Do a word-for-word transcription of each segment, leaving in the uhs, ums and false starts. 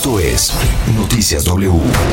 Esto es Noticias W.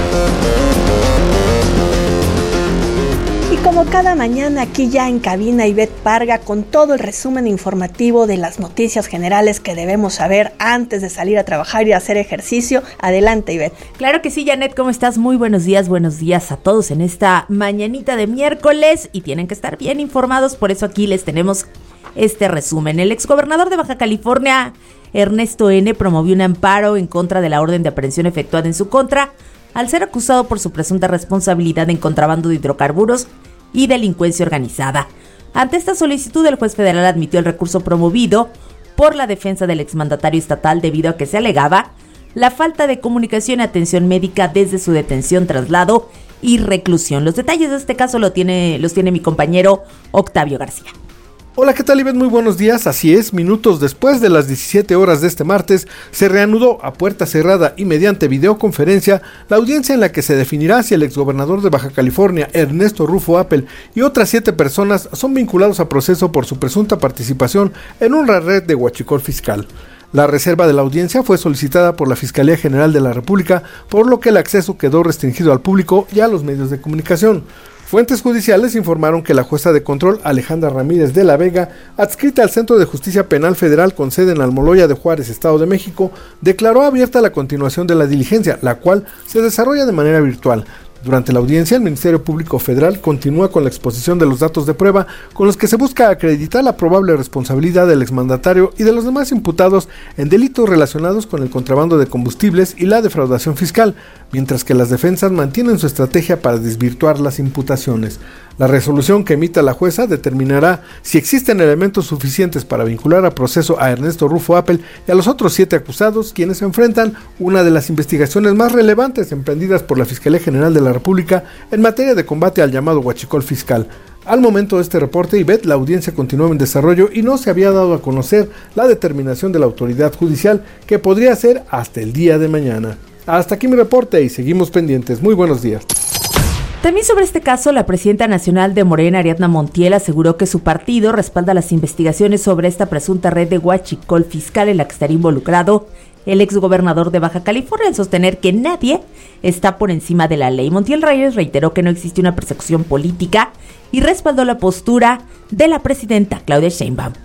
Y como cada mañana, aquí ya en cabina Ivette Parga con todo el resumen informativo de las noticias generales que debemos saber antes de salir a trabajar y hacer ejercicio. Adelante, Ivette. Claro que sí, Janet, ¿cómo estás? Muy buenos días, buenos días a todos en esta mañanita de miércoles y tienen que estar bien informados, por eso aquí les tenemos este resumen. El exgobernador de Baja California, Ernesto N., promovió un amparo en contra de la orden de aprehensión efectuada en su contra al ser acusado por su presunta responsabilidad en contrabando de hidrocarburos y delincuencia organizada. Ante esta solicitud, el juez federal admitió el recurso promovido por la defensa del exmandatario estatal debido a que se alegaba la falta de comunicación y atención médica desde su detención, traslado y reclusión. Los detalles de este caso lo tiene, los tiene mi compañero Octavio García. Hola, ¿qué tal, Ivette? Muy buenos días. Así es, minutos después de las diecisiete horas de este martes, se reanudó a puerta cerrada y mediante videoconferencia la audiencia en la que se definirá si el exgobernador de Baja California, Ernesto Rufo Appel, y otras siete personas son vinculados a proceso por su presunta participación en una red de huachicol fiscal. La reserva de la audiencia fue solicitada por la Fiscalía General de la República, por lo que el acceso quedó restringido al público y a los medios de comunicación. Fuentes judiciales informaron que la jueza de control Alejandra Ramírez de la Vega, adscrita al Centro de Justicia Penal Federal con sede en Almoloya de Juárez, Estado de México, declaró abierta la continuación de la diligencia, la cual se desarrolla de manera virtual. Durante la audiencia, el Ministerio Público Federal continúa con la exposición de los datos de prueba con los que se busca acreditar la probable responsabilidad del exmandatario y de los demás imputados en delitos relacionados con el contrabando de combustibles y la defraudación fiscal, mientras que las defensas mantienen su estrategia para desvirtuar las imputaciones. La resolución que emita la jueza determinará si existen elementos suficientes para vincular a proceso a Ernesto Rufo Appel y a los otros siete acusados, quienes enfrentan una de las investigaciones más relevantes emprendidas por la Fiscalía General de la República en materia de combate al llamado huachicol fiscal. Al momento de este reporte, Ivette, la audiencia continúa en desarrollo y no se había dado a conocer la determinación de la autoridad judicial, que podría ser hasta el día de mañana. Hasta aquí mi reporte y seguimos pendientes. Muy buenos días. También sobre este caso, la presidenta nacional de Morena, Ariadna Montiel, aseguró que su partido respalda las investigaciones sobre esta presunta red de huachicol fiscal en la que estaría involucrado el exgobernador de Baja California, al sostener que nadie está por encima de la ley. Montiel Reyes reiteró que no existe una persecución política y respaldó la postura de la presidenta Claudia Sheinbaum.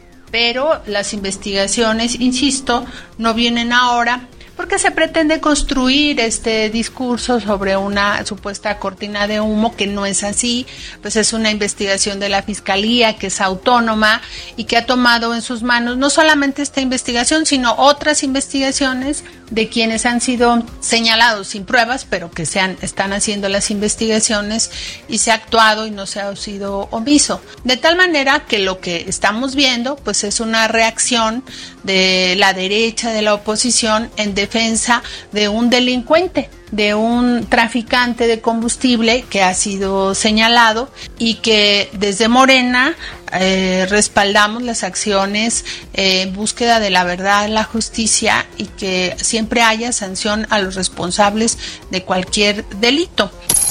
Pero las investigaciones, insisto, no vienen ahora, porque se pretende construir este discurso sobre una supuesta cortina de humo que no es así. Pues es una investigación de la Fiscalía que es autónoma y que ha tomado en sus manos no solamente esta investigación, sino otras investigaciones de quienes han sido señalados sin pruebas, pero que se han, están haciendo las investigaciones y se ha actuado y no se ha sido omiso. De tal manera que lo que estamos viendo pues es una reacción de la derecha, de la oposición, en defensa de un delincuente, de un traficante de combustible que ha sido señalado, y que desde Morena eh, respaldamos las acciones eh, en búsqueda de la verdad, la justicia, y que siempre haya sanción a los responsables de cualquier delito.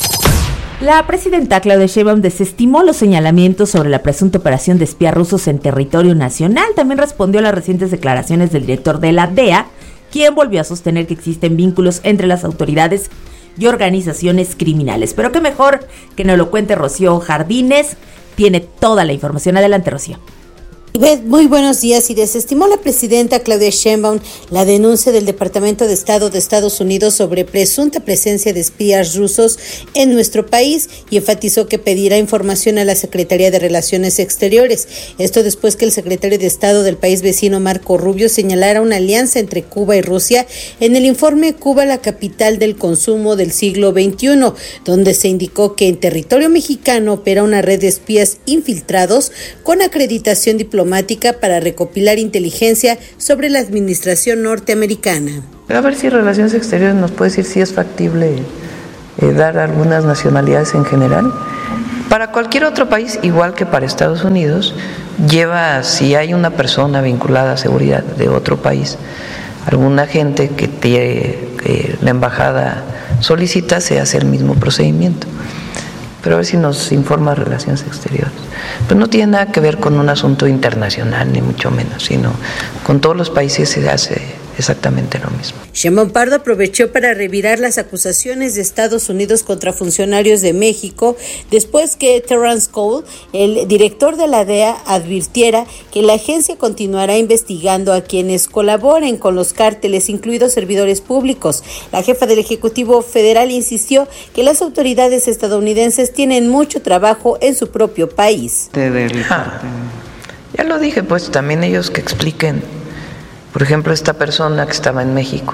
La presidenta Claudia Sheinbaum desestimó los señalamientos sobre la presunta operación de espías rusos en territorio nacional. También respondió a las recientes declaraciones del director de la D E A, quien volvió a sostener que existen vínculos entre las autoridades y organizaciones criminales. Pero qué mejor que nos lo cuente Rocío Jardines. Tiene toda la información. Adelante, Rocío. Muy buenos días. Y desestimó la presidenta Claudia Sheinbaum la denuncia del Departamento de Estado de Estados Unidos sobre presunta presencia de espías rusos en nuestro país y enfatizó que pedirá información a la Secretaría de Relaciones Exteriores. Esto después que el secretario de Estado del país vecino, Marco Rubio, señalara una alianza entre Cuba y Rusia en el informe Cuba, la capital del consumo del siglo veintiuno, donde se indicó que en territorio mexicano opera una red de espías infiltrados con acreditación diplomática para recopilar inteligencia sobre la administración norteamericana. A ver si Relaciones Exteriores nos puede decir si es factible eh, dar algunas nacionalidades en general. Para cualquier otro país, igual que para Estados Unidos, lleva, si hay una persona vinculada a seguridad de otro país, alguna gente que, te, que la embajada solicita, se hace el mismo procedimiento. Pero a ver si nos informa Relaciones Exteriores. Pues no tiene nada que ver con un asunto internacional, ni mucho menos, sino con todos los países se hace exactamente lo mismo. Sheinbaum Pardo aprovechó para revirar las acusaciones de Estados Unidos contra funcionarios de México después que Terrence Cole, el director de la D E A, advirtiera que la agencia continuará investigando a quienes colaboren con los cárteles, incluidos servidores públicos. La jefa del Ejecutivo Federal insistió que las autoridades estadounidenses tienen mucho trabajo en su propio país. Ah, ya lo dije, pues también ellos que expliquen. Por ejemplo, esta persona que estaba en México,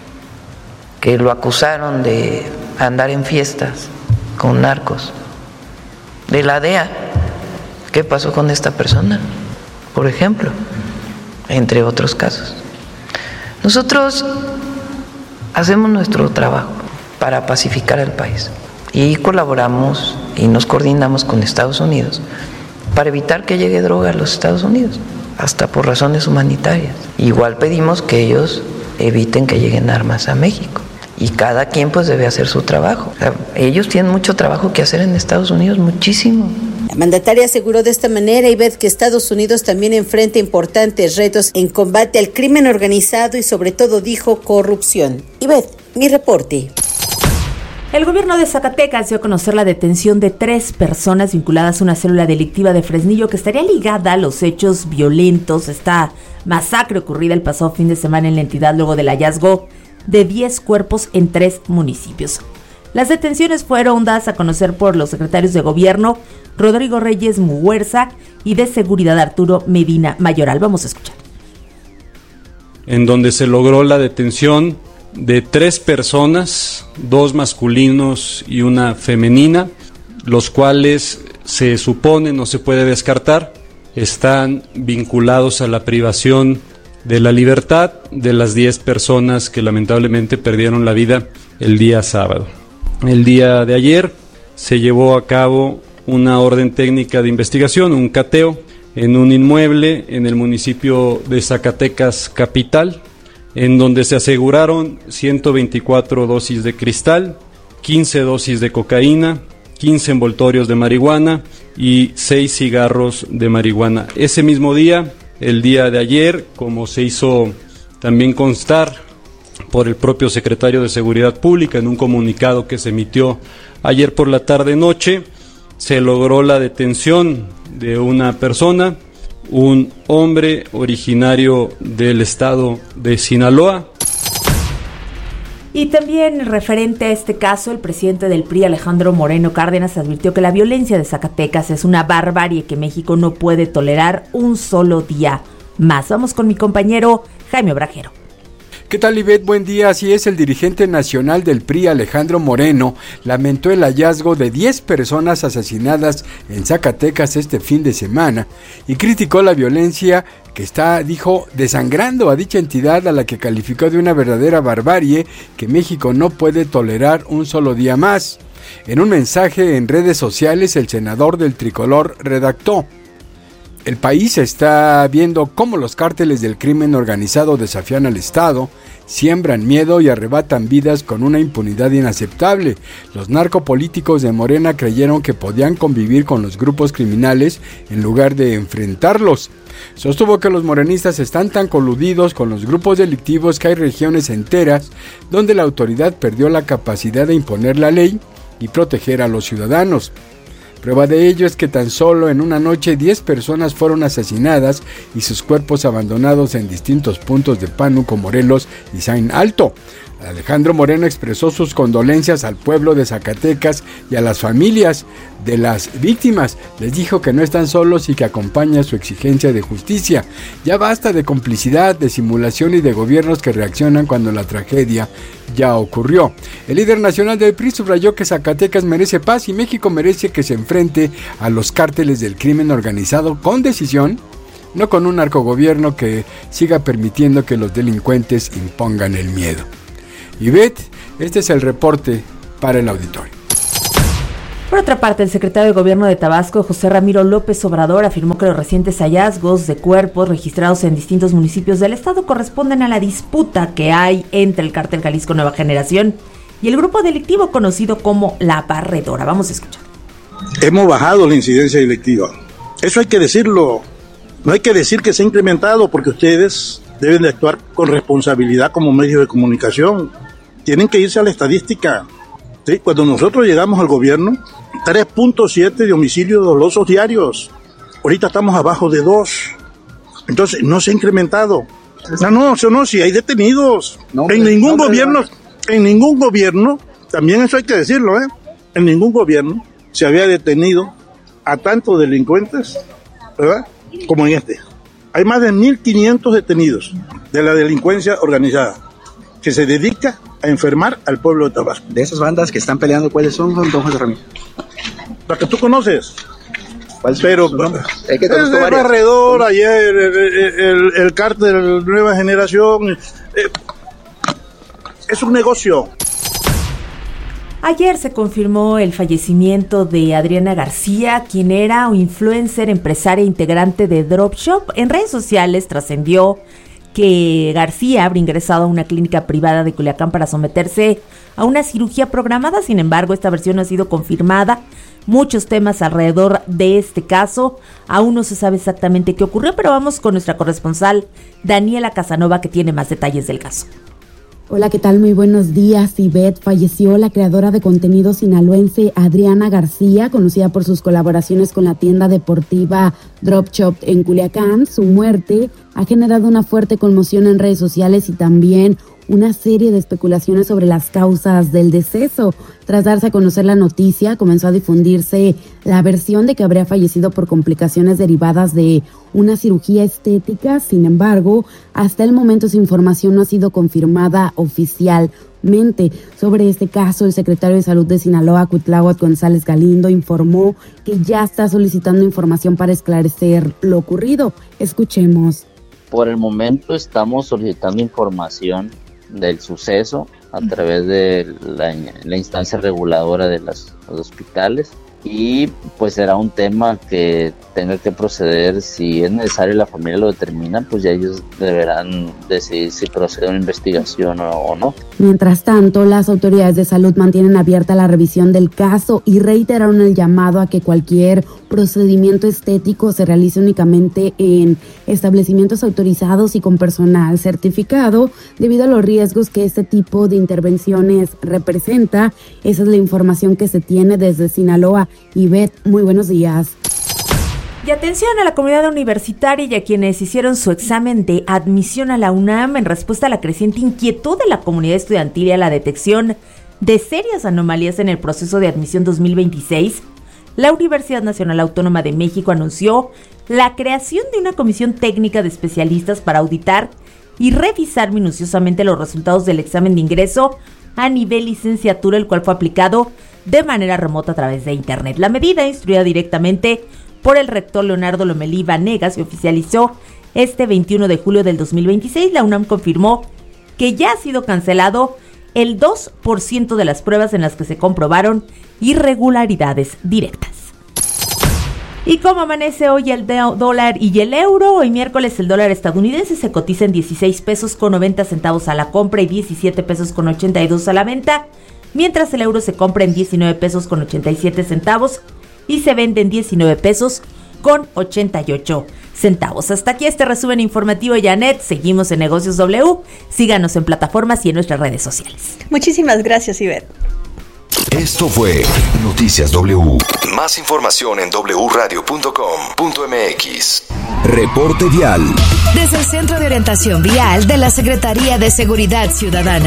que lo acusaron de andar en fiestas con narcos, de la D E A, ¿qué pasó con esta persona? Por ejemplo, entre otros casos. Nosotros hacemos nuestro trabajo para pacificar el país y colaboramos y nos coordinamos con Estados Unidos para evitar que llegue droga a los Estados Unidos, hasta por razones humanitarias. Igual pedimos que ellos eviten que lleguen armas a México. Y cada quien pues debe hacer su trabajo. O sea, ellos tienen mucho trabajo que hacer en Estados Unidos, muchísimo. La mandataria aseguró de esta manera, Ivette, que Estados Unidos también enfrenta importantes retos en combate al crimen organizado y sobre todo dijo corrupción. Ivette, mi reporte. El gobierno de Zacatecas dio a conocer la detención de tres personas vinculadas a una célula delictiva de Fresnillo que estaría ligada a los hechos violentos, esta masacre ocurrida el pasado fin de semana en la entidad luego del hallazgo de diez cuerpos en tres municipios. Las detenciones fueron dadas a conocer por los secretarios de gobierno Rodrigo Reyes Muguerza y de seguridad Arturo Medina Mayoral. Vamos a escuchar. En donde se logró la detención de tres personas, dos masculinos y una femenina, los cuales se supone, no se puede descartar, están vinculados a la privación de la libertad de las diez personas que lamentablemente perdieron la vida el día sábado. El día de ayer se llevó a cabo una orden técnica de investigación, un cateo, en un inmueble en el municipio de Zacatecas capital, en donde se aseguraron ciento veinticuatro dosis de cristal, quince dosis de cocaína, quince envoltorios de marihuana y seis cigarros de marihuana. Ese mismo día, el día de ayer, como se hizo también constar por el propio secretario de Seguridad Pública en un comunicado que se emitió ayer por la tarde-noche, se logró la detención de una persona, un hombre originario del estado de Sinaloa. Y también referente a este caso, el presidente del P R I, Alejandro Moreno Cárdenas, advirtió que la violencia de Zacatecas es una barbarie que México no puede tolerar un solo día más. Vamos con mi compañero Jaime Obrajero. ¿Qué tal, Ivette? Buen día. Así es, el dirigente nacional del P R I, Alejandro Moreno, lamentó el hallazgo de diez personas asesinadas en Zacatecas este fin de semana y criticó la violencia que está, dijo, desangrando a dicha entidad, a la que calificó de una verdadera barbarie que México no puede tolerar un solo día más. En un mensaje en redes sociales, el senador del Tricolor redactó: el país está viendo cómo los cárteles del crimen organizado desafían al Estado, siembran miedo y arrebatan vidas con una impunidad inaceptable. Los narcopolíticos de Morena creyeron que podían convivir con los grupos criminales en lugar de enfrentarlos. Sostuvo que los morenistas están tan coludidos con los grupos delictivos que hay regiones enteras donde la autoridad perdió la capacidad de imponer la ley y proteger a los ciudadanos. Prueba de ello es que tan solo en una noche diez personas fueron asesinadas y sus cuerpos abandonados en distintos puntos de Pánuco, Morelos y Saín Alto. Alejandro Moreno expresó sus condolencias al pueblo de Zacatecas y a las familias de las víctimas. Les dijo que no están solos y que acompaña su exigencia de justicia. Ya basta de complicidad, de simulación y de gobiernos que reaccionan cuando la tragedia ya ocurrió. El líder nacional del P R I subrayó que Zacatecas merece paz y México merece que se enfrente a los cárteles del crimen organizado con decisión, no con un narcogobierno que siga permitiendo que los delincuentes impongan el miedo. Ivette, este es el reporte para el auditorio. Por otra parte, el secretario de Gobierno de Tabasco, José Ramiro López Obrador, afirmó que los recientes hallazgos de cuerpos registrados en distintos municipios del estado corresponden a la disputa que hay entre el Cártel Jalisco Nueva Generación y el grupo delictivo conocido como La Barredora. Vamos a escuchar. Hemos bajado la incidencia delictiva. Eso hay que decirlo. No hay que decir que se ha incrementado porque ustedes deben de actuar con responsabilidad como medios de comunicación. Tienen que irse a la estadística. ¿Sí? Cuando nosotros llegamos al gobierno, tres punto siete de homicidios dolosos diarios. Ahorita estamos abajo de dos. Entonces, no se ha incrementado. No, no, no, no si hay detenidos. No, en ningún no, gobierno, no. en ningún gobierno, también eso hay que decirlo, ¿eh? En ningún gobierno se había detenido a tantos delincuentes, ¿verdad? Como en este. Hay más de mil quinientos detenidos de la delincuencia organizada que se dedica a enfermar al pueblo de Tabasco. De esas bandas que están peleando, ¿cuáles son, don José Ramírez? La que tú conoces. ¿Cuál Pero es que es el Barredor, ayer, el, el, el, el cártel Nueva Generación. Eh, es un negocio. Ayer se confirmó el fallecimiento de Adriana García, quien era un influencer, empresaria integrante de Drop Shop. En redes sociales trascendió que García habría ingresado a una clínica privada de Culiacán para someterse a una cirugía programada. Sin embargo, esta versión no ha sido confirmada. Muchos temas alrededor de este caso. Aún no se sabe exactamente qué ocurrió, pero vamos con nuestra corresponsal Daniela Casanova, que tiene más detalles del caso. Hola, ¿qué tal? Muy buenos días, Ivette. Falleció la creadora de contenido sinaloense Adriana García, conocida por sus colaboraciones con la tienda deportiva Drop Shop en Culiacán. Su muerte ha generado una fuerte conmoción en redes sociales y también una serie de especulaciones sobre las causas del deceso. Tras darse a conocer la noticia, comenzó a difundirse la versión de que habría fallecido por complicaciones derivadas de una cirugía estética. Sin embargo, hasta el momento esa información no ha sido confirmada oficialmente. Sobre este caso, el secretario de Salud de Sinaloa, Cuitláhuac González Galindo, informó que ya está solicitando información para esclarecer lo ocurrido. Escuchemos. Por el momento estamos solicitando información del suceso a través de la, la instancia reguladora de las, los hospitales, y pues será un tema que tenga que proceder. Si es necesario, la familia lo determina, pues ya ellos deberán decidir si procede a una investigación o, o no. Mientras tanto, las autoridades de salud mantienen abierta la revisión del caso y reiteraron el llamado a que cualquier procedimiento estético se realice únicamente en establecimientos autorizados y con personal certificado, debido a los riesgos que este tipo de intervenciones representa. Esa es la información que se tiene desde Sinaloa. Ivette, muy buenos días. Y atención a la comunidad universitaria y a quienes hicieron su examen de admisión a la UNAM en respuesta a la creciente inquietud de la comunidad estudiantil y a la detección de serias anomalías en el proceso de admisión dos mil veintiséis. La Universidad Nacional Autónoma de México anunció la creación de una comisión técnica de especialistas para auditar y revisar minuciosamente los resultados del examen de ingreso a nivel licenciatura, el cual fue aplicado de manera remota a través de internet. La medida, instruida directamente por el rector Leonardo Lomelí Vanegas, se oficializó este veintiuno de julio del dos mil veintiséis. La UNAM confirmó que ya ha sido cancelado el dos por ciento de las pruebas en las que se comprobaron irregularidades directas. ¿Y cómo amanece hoy el dólar y el euro? Hoy miércoles el dólar estadounidense se cotiza en dieciséis pesos con noventa centavos a la compra y diecisiete pesos con ochenta y dos a la venta, mientras el euro se compra en diecinueve pesos con ochenta y siete centavos y se vende en diecinueve pesos con ochenta y ocho centavos. Hasta aquí este resumen informativo, Janet. Seguimos en Negocios W. Síganos en plataformas y en nuestras redes sociales. Muchísimas gracias, Ivette. Esto fue Noticias W. Más información en doble u radio punto com punto m x. Reporte vial. Desde el Centro de Orientación Vial de la Secretaría de Seguridad Ciudadana.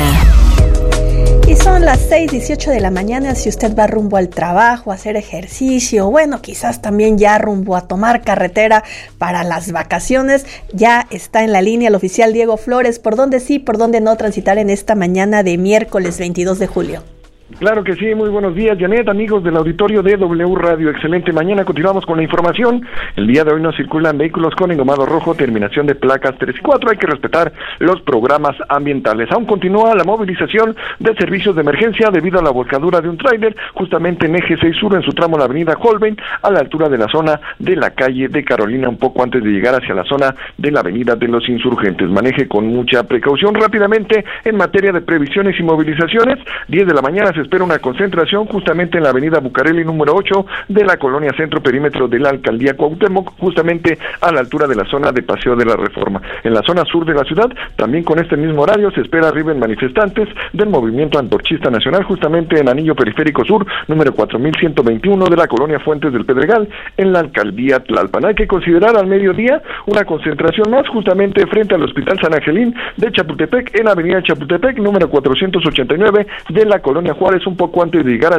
Y son las seis dieciocho de la mañana. Si usted va rumbo al trabajo, a hacer ejercicio, bueno, quizás también ya rumbo a tomar carretera para las vacaciones, ya está en la línea el oficial Diego Flores. ¿Por dónde sí, por dónde no transitar en esta mañana de miércoles veintidós de julio? Claro que sí, muy buenos días, Janet, amigos del auditorio de W Radio, excelente mañana. Continuamos con la información. El día de hoy no circulan vehículos con engomado rojo, terminación de placas tres y cuatro, hay que respetar los programas ambientales. Aún continúa la movilización de servicios de emergencia debido a la volcadura de un tráiler justamente en eje seis sur en su tramo la avenida Holbein, a la altura de la zona de la calle de Carolina, un poco antes de llegar hacia la zona de la avenida de los Insurgentes. Maneje con mucha precaución. Rápidamente, en materia de previsiones y movilizaciones, diez de la mañana se espera una concentración justamente en la avenida Bucareli número ocho de la colonia Centro Perímetro de la Alcaldía Cuauhtémoc, justamente a la altura de la zona de Paseo de la Reforma. En la zona sur de la ciudad, también con este mismo horario, se espera arriben manifestantes del Movimiento Antorchista Nacional, justamente en Anillo Periférico Sur, número cuatro mil ciento veintiuno de la colonia Fuentes del Pedregal, en la Alcaldía Tlalpan. Hay que considerar al mediodía una concentración más, justamente frente al Hospital San Angelín de Chapultepec, en Avenida Chapultepec, número cuatrocientos ochenta y nueve de la colonia Juárez, un poco antes de llegar a